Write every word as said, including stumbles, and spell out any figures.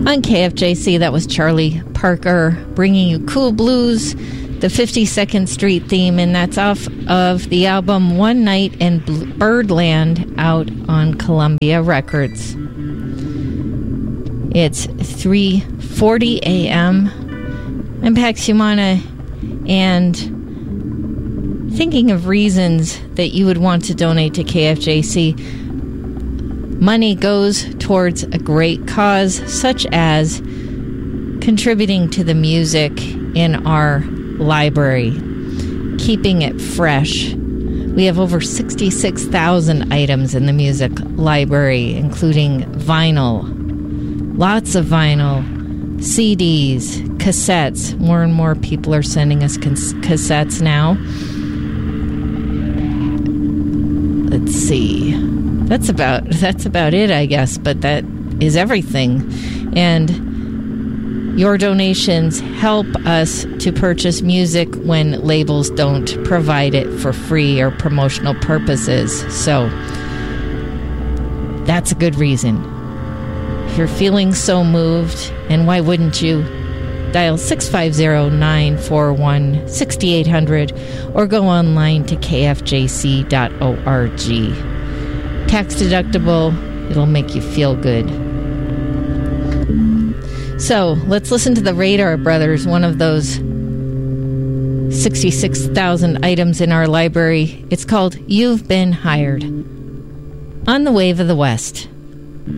On K F J C, that was Charlie Parker bringing you Cool Blues, the fifty-second Street theme, and that's off of the album One Night in Birdland out on Columbia Records. It's three forty a.m. I'm Pax Humana, and thinking of reasons that you would want to donate to K F J C. Money goes towards a great cause, such as contributing to the music in our library, keeping it fresh. We have over sixty-six thousand items in the music library, including vinyl, lots of vinyl, C Ds, cassettes. More and more people are sending us cas- cassettes now. Let's see. That's about that's about it, I guess, but that is everything. And your donations help us to purchase music when labels don't provide it for free or promotional purposes. So that's a good reason. If you're feeling so moved, and why wouldn't you, dial six five zero, nine four one, six eight zero zero or go online to k f j c dot org. Tax deductible, it'll make you feel good. So let's listen to the Radar Brothers, one of those sixty-six thousand items in our library. It's called You've Been Hired. On the Wave of the West.